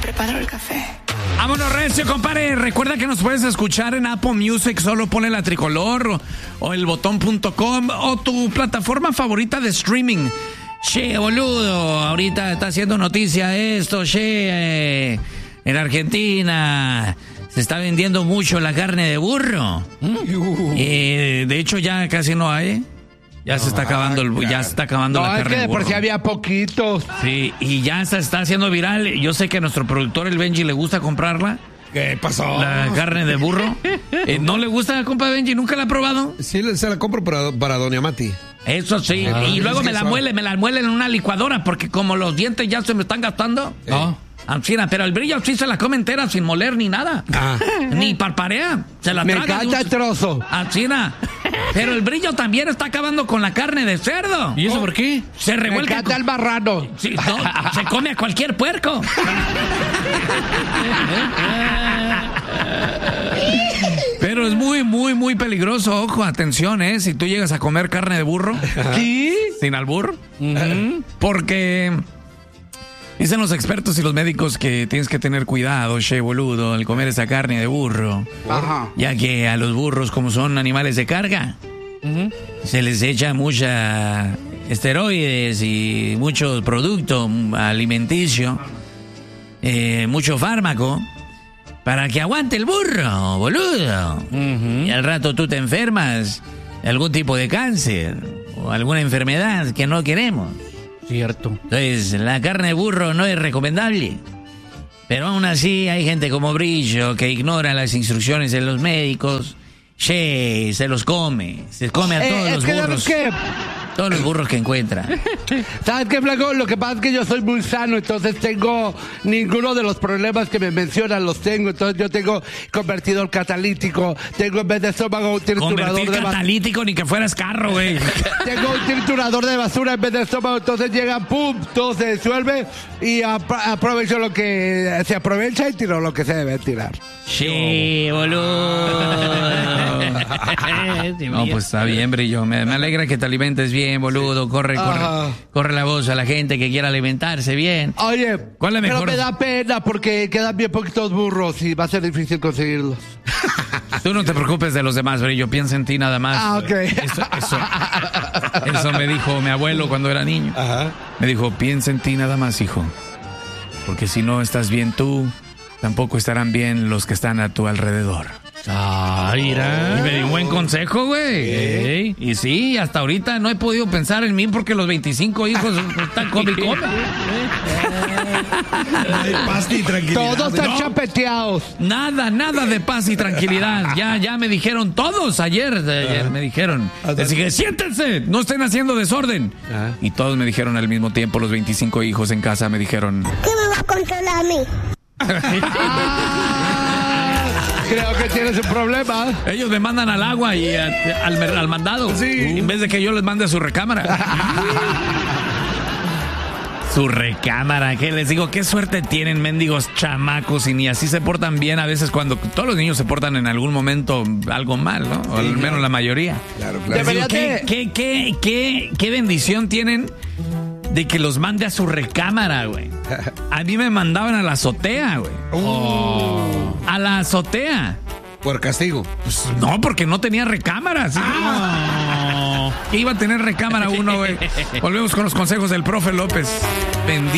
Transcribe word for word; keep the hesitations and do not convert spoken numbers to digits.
preparo el café. Vámonos, recio, compadre. Recuerda que nos puedes escuchar en Apple Music, solo ponle la tricolor o, o el botón punto com o tu plataforma favorita de streaming. Che, boludo, ahorita está haciendo noticia esto, che, eh, en Argentina se está vendiendo mucho la carne de burro. Uh. Eh, de hecho, ya casi no hay. Ya no, se está acabando el, ya se está acabando no, la carne es que de burro. por si había poquitos. Sí, y ya se está haciendo viral. Yo sé que a nuestro productor, el Benji, le gusta comprarla. ¿Qué pasó? La carne de burro. Eh, ¿No le gusta, compa Benji? ¿Nunca la ha probado? Sí, se la compro para, para Doña Mati. Eso sí. Ah, y luego me la muele, me la muele en una licuadora porque como los dientes ya se me están gastando. No. Ancina, pero el brillo sí se la come entera sin moler ni nada. Ah. Ni parparea. Se la me traga. Me encanta el trozo. Ancina. Pero el brillo también está acabando con la carne de cerdo. ¿Y eso oh. por qué? Se revuelca. Me encanta con... el marrano. Sí, no, se come a cualquier puerco. Pero es muy, muy, muy peligroso. Ojo, atención, ¿eh? Si tú llegas a comer carne de burro. ¿Qué? Sin albur. Uh-huh. Porque dicen los expertos y los médicos que tienes que tener cuidado, che, boludo, al comer esa carne de burro. Ajá. Ya que a los burros, como son animales de carga, uh-huh. se les echa mucha esteroides y mucho producto alimenticio, eh, mucho fármaco, para que aguante el burro, boludo. Uh-huh. Y al rato tú te enfermas de algún tipo de cáncer o alguna enfermedad que no queremos. Cierto. Entonces, la carne de burro no es recomendable. Pero aún así hay gente como Brillo que ignora las instrucciones de los médicos. Che, se los come. Se come a todos eh, los es que burros. ¿Qué? Todos los burros que encuentra. ¿Sabes qué, Flaco? Lo que pasa es que yo soy muy sano, entonces tengo ninguno de los problemas que me mencionan, los tengo. Entonces yo tengo convertidor catalítico, tengo en vez de estómago un triturador Convertir de catalítico basura. Ni que fueras carro, güey. Tengo un triturador de basura en vez de estómago, entonces llega, pum, todo se disuelve y apro- aprovecho lo que se aprovecha y tiro lo que se debe tirar. Sí, boludo. No, pues está bien, Brillo. Me, me alegra que te alimentes bien, boludo. Corre, corre, uh-huh. corre la voz a la gente que quiera alimentarse bien. Oye, ¿cuál es pero mejor? Me da pena porque quedan bien poquitos burros y va a ser difícil conseguirlos. Tú no te preocupes de los demás, Brillo. Piensa en ti nada más. Ah, ok. Eso, eso, eso me dijo mi abuelo cuando era niño. Ajá. Me dijo, piensa en ti nada más, hijo. Porque si no estás bien tú, tampoco estarán bien los que están a tu alrededor. Ah, mira. Y me dio un buen consejo, güey. ¿Eh? Y sí, hasta ahorita no he podido pensar en mí porque los veinticinco hijos están come y come. Paz y tranquilidad. Todos están no. chapeteados. Nada, nada de paz y tranquilidad. Ya, ya me dijeron todos ayer. ayer me dijeron. Les dije, siéntense, no estén haciendo desorden. Ajá. Y todos me dijeron al mismo tiempo, los veinticinco hijos en casa me dijeron, ¿qué me va a controlar a mí? Creo que tienes un problema. Ellos me mandan al agua y a, al, al mandado. Sí. En vez de que yo les mande a su recámara. Su recámara, ¿qué les digo? Qué suerte tienen, mendigos chamacos, y ni así se portan bien a veces cuando todos los niños se portan en algún momento algo mal, ¿no? O al menos claro. la mayoría. Claro, claro. Digo, ¿qué, qué, qué, qué, qué bendición tienen de que los mande a su recámara, güey? A mí me mandaban a la azotea, güey. Oh. A la azotea. Por castigo. Pues no, porque no tenía recámaras. Ah. ¿Qué iba a tener recámara uno, güey? Volvemos con los consejos del profe López. Bendito.